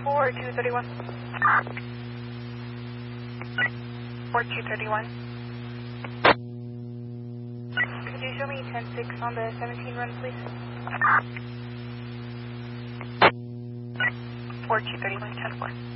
4231. 4231. Could you show me 10-6 on the 17 run, please? 4231, 10-4.